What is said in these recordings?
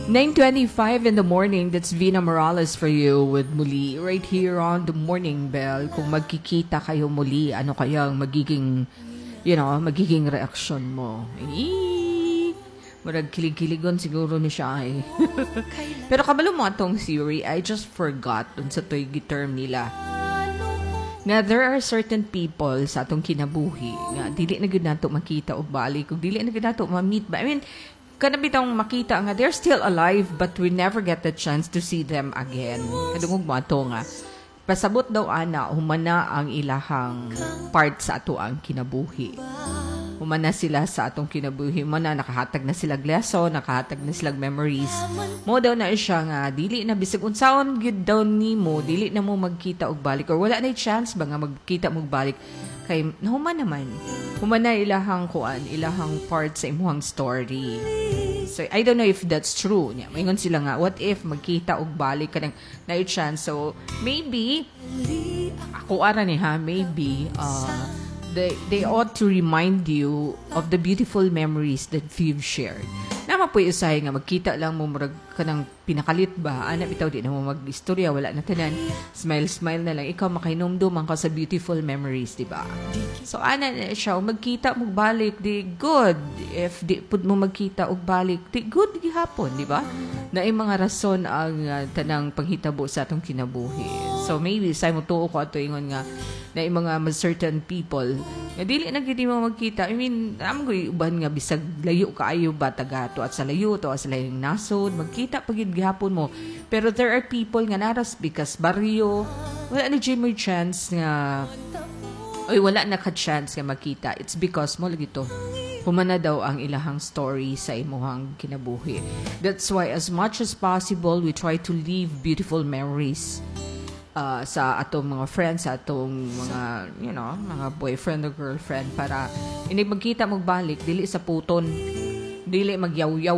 9:25 in the morning, that's Vina Morales for you with Muli right here on the Morning Bell. Kung magkikita kayo muli, ano kayang magiging, magiging reaksyon mo? Marag kilig-kiligon siguro ni siya eh. Pero kabalo mo atong theory, I just forgot dun sa toy term nila. Nga there are certain people sa atong kinabuhi nga dili na gud nato makita og balik, kung dili na gud nato ma-meet ba. I mean, kanabitang makita nga they're still alive but we never get the chance to see them again. Kadungog mo ato nga pasabot daw ana humana ang ilahang part sa ato ang kinabuhi. Humana sila sa atong kinabuhi, humana nakahatag na sila lesson, nakahatag na sila memories. Mo daw na siya nga dili na bisag unsaon gid daw nimo, dili na mo magkita og balik or wala na chance ba nga magkita mo og balik kay human naman. Humana ilahang ilahang part sa imuhang story. So I don't know if that's true. Maingon sila nga what if magkita og balik kanang na chance. So maybe ako ara ni ha, maybe they ought to remind you of the beautiful memories that you've shared. Nama po usahay nga magkita lang mo murag kanang pinakalit ba, ana bitaw di na mo mag-istorya, wala na tanan, smile na lang, ikaw makainomdom ang ka sa beautiful memories, di ba? So ana na siya, magkita mo balik, di good. If di pud mo magkita og balik, di good gihapon, di ba? Na mga rason ang tanang panghitabo sa atong kinabuhi. So maybe say mo tuo ko ato ingon nga na mga certain people nga dili na gid mo magkita. I mean, amo koy uban nga bisag layo kaayo ba taga to at sa layo to at sa layong nasod magkita pagid gihapon mo. Pero there are people nga naras because baryo wala na jay mo chance nga wala na ka chance nga makita. It's because mo lagi to humana daw ang ilahang story sa imuhang kinabuhi. That's why as much as possible we try to leave beautiful memories sa atong mga friends, sa atong mga, mga boyfriend or girlfriend para inig magkita magbalik, dili sa puton, dili magyaw-yaw.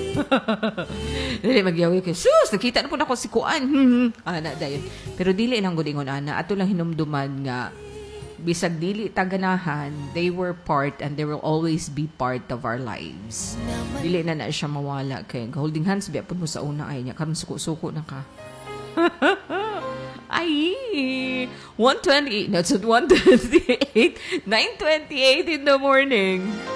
Dili magyaw-yaw kay, sus, nakita na po na ko si Kuan. Ana, dayon. Pero dili lang gud ingon ana, ato lang hinumduman nga, bisag dili taganahan, they were part and they will always be part of our lives. Dili na siya mawala kay holding hands biya pud mo sa una ay nya karon suko-suko na ka. Ay, 128, that's at 128, 9:28 in the morning.